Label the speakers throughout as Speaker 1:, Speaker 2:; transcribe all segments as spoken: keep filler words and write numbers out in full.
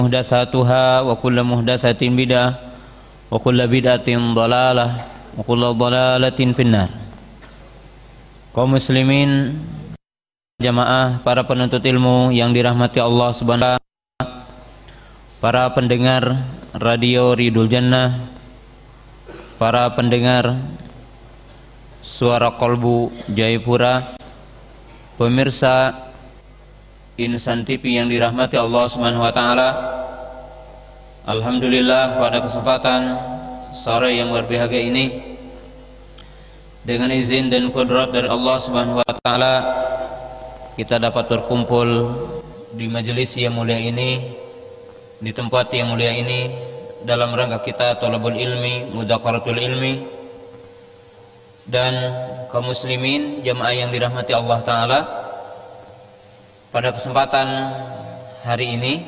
Speaker 1: muhdatsatuha wa kullu muhdatsatin bid'ah wa kullu bid'atin dhalalah wa kullu dhalalatin finnar. Kaum muslimin jamaah, para penuntut ilmu yang dirahmati Allah Subhanahu wa taala, para pendengar radio Ridul Jannah, para pendengar Suara Kolbu Jayapura, pemirsa Insan T V yang dirahmati Allah Subhanahu wa taala. Alhamdulillah, pada kesempatan sore yang berbahagia ini, dengan izin dan kudrat dari Allah Subhanahu wa taala, kita dapat berkumpul di majelis yang mulia ini, di tempat yang mulia ini, dalam rangka kita thalabul ilmi, mudzakkaratul ilmi. Dan kaum muslimin jamaah yang dirahmati Allah taala, pada kesempatan hari ini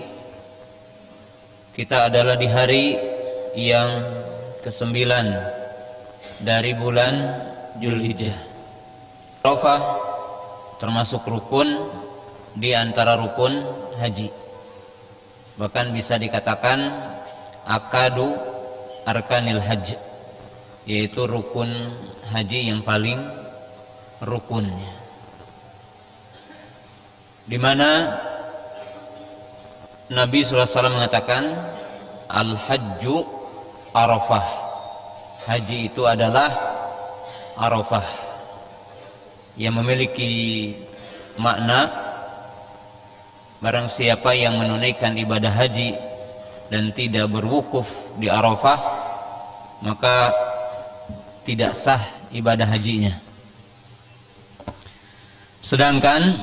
Speaker 1: kita adalah di hari yang kesembilan dari bulan Dzulhijjah. Arafah termasuk rukun di antara rukun haji. Bahkan bisa dikatakan akadu arkanil hajj, yaitu rukun haji yang paling rukunnya, di mana Nabi sallallahu alaihi wasallam mengatakan al-hajju arafah, haji itu adalah arafah, yang memiliki makna barang siapa yang menunaikan ibadah haji dan tidak berwukuf di arafah, maka tidak sah ibadah hajinya. Sedangkan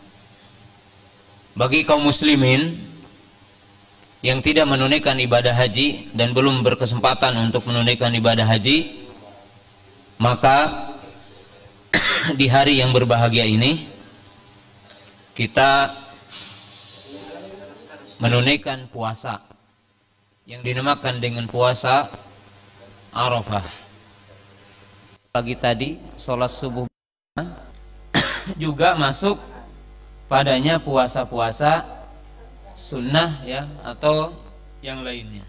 Speaker 1: bagi kaum muslimin yang tidak menunaikan ibadah haji dan belum berkesempatan untuk menunaikan ibadah haji, maka di hari yang berbahagia ini kita menunaikan puasa yang dinamakan dengan puasa Arafah. Pagi tadi sholat subuh juga masuk padanya puasa-puasa sunnah ya, atau yang lainnya.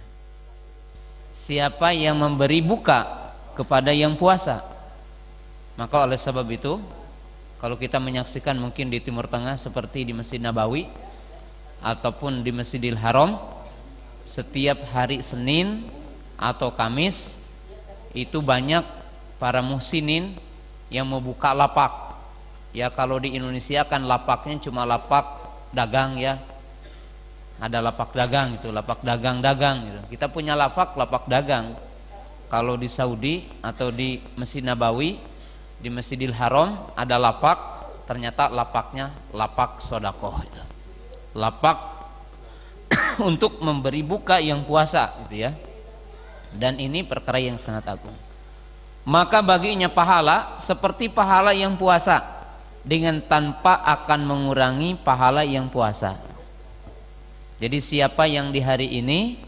Speaker 1: Siapa yang memberi buka kepada yang puasa, maka oleh sebab itu, kalau kita menyaksikan mungkin di Timur Tengah seperti di Masjid Nabawi ataupun di Masjidil Haram, setiap hari Senin atau Kamis itu banyak para muhsinin yang membuka lapak. Ya, kalau di Indonesia kan lapaknya cuma lapak dagang ya, ada lapak dagang itu, lapak dagang-dagang gitu. Kita punya lapak lapak dagang. Kalau di Saudi atau di Masjid Nabawi, di Masjidil Haram ada lapak, ternyata lapaknya lapak sodakoh gitu. Lapak untuk memberi buka yang puasa gitu ya. Dan ini perkara yang sangat agung. Maka baginya pahala seperti pahala yang puasa, dengan tanpa akan mengurangi pahala yang puasa. Jadi siapa yang di hari ini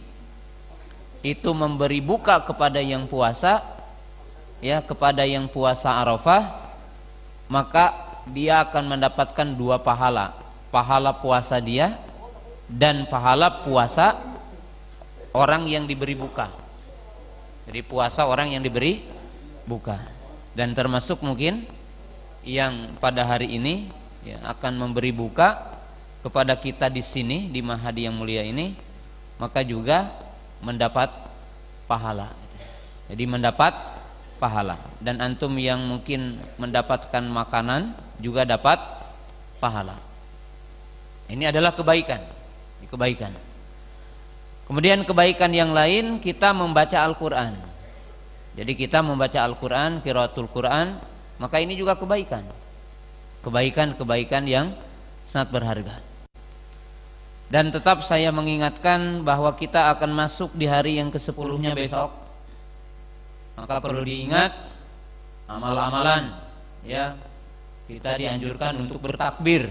Speaker 1: itu memberi buka kepada yang puasa, ya, kepada yang puasa Arafah, maka dia akan mendapatkan dua pahala, pahala puasa dia dan pahala puasa orang yang diberi buka. Jadi puasa orang yang diberi buka, dan termasuk mungkin yang pada hari ini ya, akan memberi buka kepada kita di sini di Mahadi yang mulia ini, maka juga mendapat pahala. Jadi mendapat pahala, dan antum yang mungkin mendapatkan makanan juga dapat pahala. Ini adalah kebaikan, kebaikan. Kemudian kebaikan yang lain, kita membaca Al-Quran. Jadi kita membaca Al-Quran, qiraatul Quran, maka ini juga kebaikan. Kebaikan-kebaikan yang sangat berharga. Dan tetap saya mengingatkan bahwa kita akan masuk di hari yang kesepuluhnya besok. Maka perlu diingat amal-amalan ya, kita dianjurkan untuk bertakbir.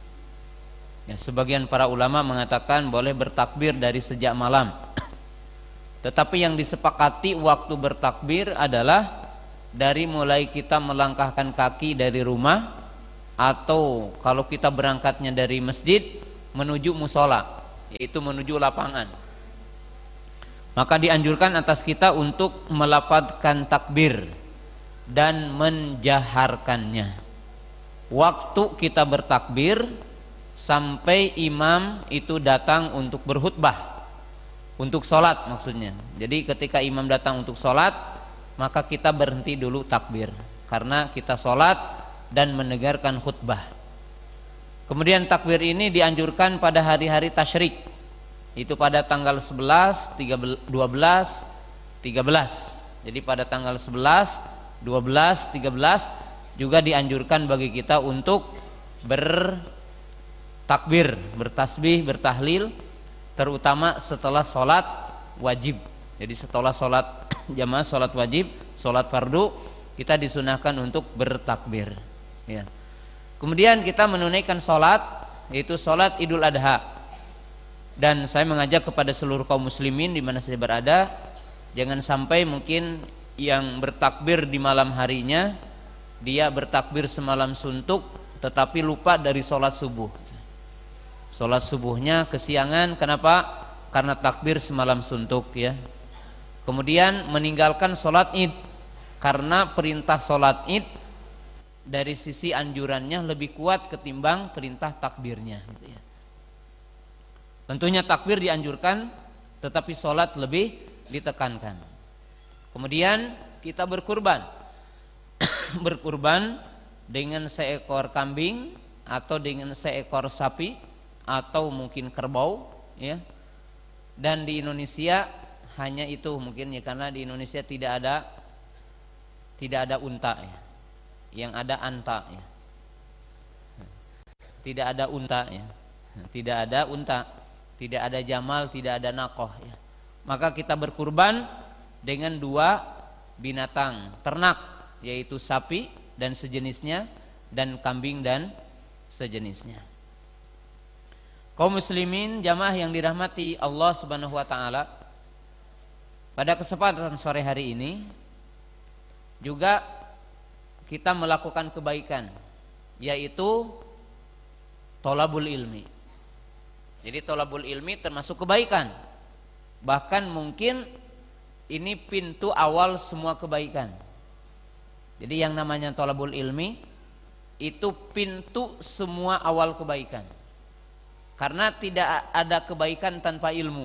Speaker 1: Ya, sebagian para ulama mengatakan boleh bertakbir dari sejak malam. Tetapi yang disepakati waktu bertakbir adalah dari mulai kita melangkahkan kaki dari rumah, atau kalau kita berangkatnya dari masjid menuju musola. yaitu menuju lapangan. Maka dianjurkan atas kita untuk melafadzkan takbir dan menjaharkannya. Waktu kita bertakbir sampai imam itu datang untuk berkhutbah, untuk sholat maksudnya. Jadi ketika imam datang untuk sholat, maka kita berhenti dulu takbir, karena kita sholat dan mendengarkan khutbah. Kemudian takbir ini dianjurkan pada hari-hari tasyrik, itu pada tanggal sebelas, dua belas, tiga belas. Jadi pada tanggal sebelas, dua belas, tiga belas juga dianjurkan bagi kita untuk bertakbir, bertasbih, bertahlil, terutama setelah sholat wajib. Jadi setelah sholat jamaah, sholat wajib, sholat fardu, kita disunahkan untuk bertakbir, ya. Kemudian kita menunaikan sholat, yaitu sholat Idul Adha. Dan saya mengajak kepada seluruh kaum muslimin di mana saja berada, jangan sampai mungkin yang bertakbir di malam harinya dia bertakbir semalam suntuk tetapi lupa dari sholat subuh. Sholat subuhnya kesiangan, kenapa? Karena takbir semalam suntuk, ya. Kemudian meninggalkan sholat id, karena perintah sholat id dari sisi anjurannya lebih kuat ketimbang perintah takbirnya, gitu ya. Tentunya takbir dianjurkan, tetapi sholat lebih ditekankan. Kemudian kita berkurban, berkurban dengan seekor kambing atau dengan seekor sapi atau mungkin kerbau, ya. Dan di Indonesia hanya itu mungkin, ya, karena di Indonesia tidak ada tidak ada unta, ya. Yang ada anta, ya. Tidak ada unta, ya. Tidak ada unta, tidak ada jamal, tidak ada nakoh, ya. Maka kita berkurban dengan dua binatang ternak, yaitu sapi dan sejenisnya dan kambing dan sejenisnya. Kaum muslimin jamaah yang dirahmati Allah Subhanahu wa taala, pada kesempatan sore hari ini juga kita melakukan kebaikan, yaitu tholabul ilmi. Jadi tholabul ilmi termasuk kebaikan. Bahkan mungkin ini pintu awal semua kebaikan. Jadi yang namanya tholabul ilmi itu pintu semua awal kebaikan. Karena tidak ada kebaikan tanpa ilmu.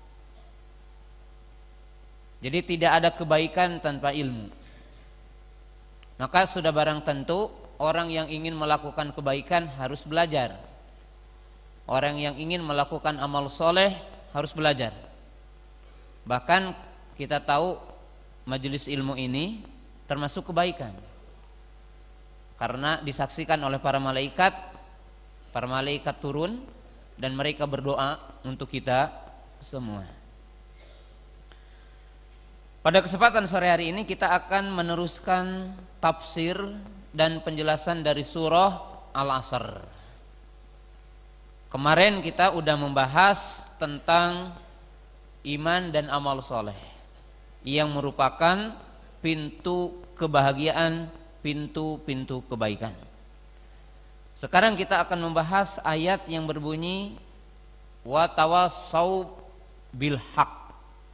Speaker 1: Jadi tidak ada kebaikan tanpa ilmu. Maka sudah barang tentu orang yang ingin melakukan kebaikan harus belajar. Orang yang ingin melakukan amal soleh harus belajar. Bahkan kita tahu majelis ilmu ini termasuk kebaikan, karena disaksikan oleh para malaikat. Para malaikat turun dan mereka berdoa untuk kita semua. Pada kesempatan sore hari ini kita akan meneruskan tafsir dan penjelasan dari surah Al-Asr. Kemarin kita udah membahas tentang iman dan amal soleh yang merupakan pintu kebahagiaan, pintu-pintu kebaikan. Sekarang kita akan membahas ayat yang berbunyi wa tawassau bil haq,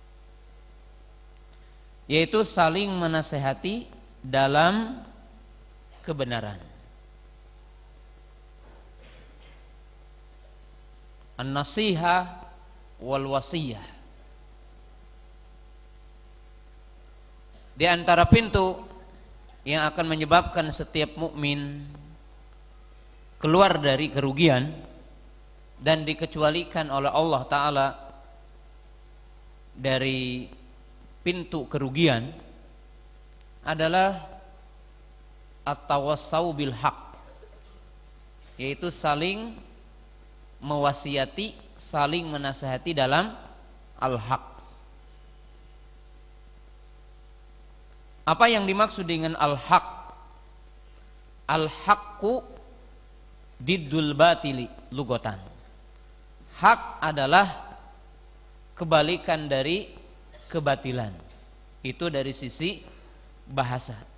Speaker 1: yaitu saling menasehati dalam kebenaran. An-nasihah wal wasiyah. Di antara pintu yang akan menyebabkan setiap mukmin keluar dari kerugian dan dikecualikan oleh Allah Ta'ala dari pintu kerugian adalah at-tawassau bil haq, yaitu saling mewasiati, saling menasihati dalam al-haq. Apa yang dimaksud dengan al-haq? Al-haqqu diddul batili lugotan. Hak adalah kebalikan dari kebatilan. Itu dari sisi bahasa.